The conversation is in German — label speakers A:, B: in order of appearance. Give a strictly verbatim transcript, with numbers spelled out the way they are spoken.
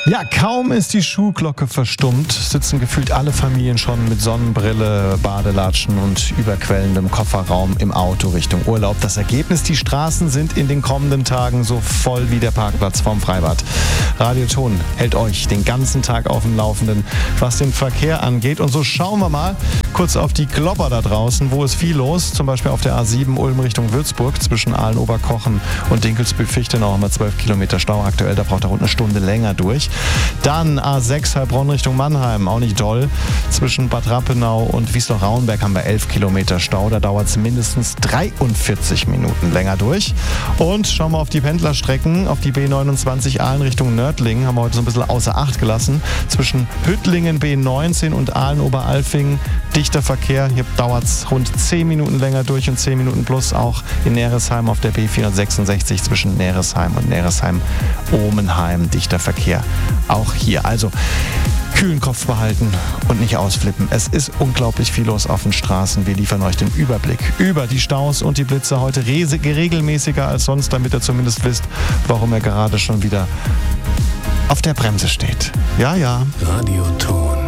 A: Ja, kaum ist die Schuhglocke verstummt, sitzen gefühlt alle Familien schon mit Sonnenbrille, Badelatschen und überquellendem Kofferraum im Auto Richtung Urlaub. Das Ergebnis, die Straßen sind in den kommenden Tagen so voll wie der Parkplatz vorm Freibad. Radio Ton hält euch den ganzen Tag auf dem Laufenden, was den Verkehr angeht. Und so schauen wir mal kurz auf die Klopper da draußen, wo ist viel los. Zum Beispiel auf der A sieben Ulm Richtung Würzburg zwischen Aalen-Oberkochen und Dinkelsbühl-Fichtenau haben wir zwölf Kilometer Stau aktuell. Da braucht er rund eine Stunde länger durch. Dann A sechs Heilbronn Richtung Mannheim, auch nicht doll. Zwischen Bad Rappenau und Wiesloch-Rauenberg haben wir elf Kilometer Stau. Da dauert es mindestens dreiundvierzig Minuten länger durch. Und schauen wir auf die Pendlerstrecken. Auf die B neunundzwanzig Aalen Richtung Nördlingen haben wir heute so ein bisschen außer Acht gelassen. Zwischen Hüttlingen B neunzehn und Aalen-Oberalfing dichter Verkehr. Hier dauert es rund zehn Minuten länger durch und zehn Minuten plus. Auch in Neresheim auf der B vierhundertsechsundsechzig zwischen Neresheim und Neresheim-Omenheim dichter Verkehr. Auch hier. Also kühlen Kopf behalten und nicht ausflippen. Es ist unglaublich viel los auf den Straßen. Wir liefern euch den Überblick über die Staus und die Blitze heute regelmäßiger als sonst, damit ihr zumindest wisst, warum er gerade schon wieder auf der Bremse steht. Ja, ja.
B: Radio Ton.